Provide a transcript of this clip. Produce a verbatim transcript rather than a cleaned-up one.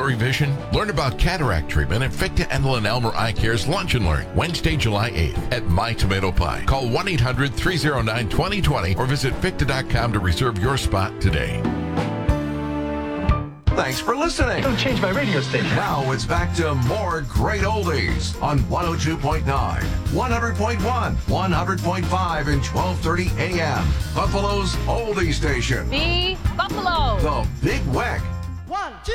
blurry vision? Learn about cataract treatment at Ficta Endel and Elmer Eye Care's Lunch and Learn, Wednesday, July eighth at My Tomato Pie. Call one eight hundred three oh nine two oh two oh or visit ficta dot com to reserve your spot today. Thanks for listening. Don't change my radio station. Now it's back to more great oldies on one oh two point nine, one hundred point one, one hundred point five, and twelve thirty A M. Buffalo's oldie station. The Buffalo. The Big Weck. One, two.